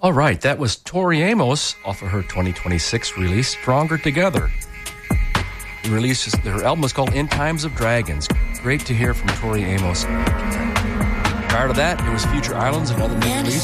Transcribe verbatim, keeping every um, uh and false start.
All right, that was Tori Amos off of her twenty twenty-six release, Stronger Together. The release is, her album is called In Times of Dragons. Great to hear from Tori Amos. Prior to that, it was Future Islands, another new release.